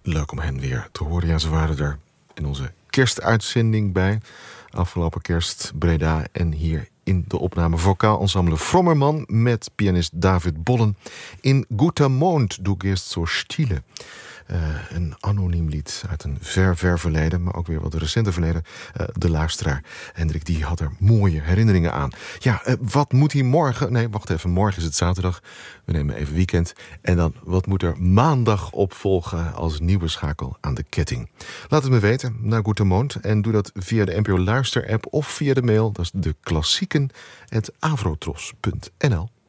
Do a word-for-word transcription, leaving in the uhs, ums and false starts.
Leuk om hen weer te horen. Ja, ze waren er in onze kerstuitzending bij. Afgelopen kerst Breda en hier in de opname vocaal ensemble Frommerman met pianist David Bollen in Guter Mond, du gehst so stille. Uh, een anoniem lied uit een ver, ver verleden, maar ook weer wat recenter verleden. Uh, de luisteraar Hendrik, die had er mooie herinneringen aan. Ja, uh, wat moet hij morgen... Nee, wacht even, morgen is het zaterdag. We nemen even weekend. En dan, wat moet er maandag opvolgen als nieuwe schakel aan de ketting? Laat het me weten, naar Guter Mond. En doe dat via de N P O Luister-app of via de mail. Dat is de klassieken, at avrotros punt n l.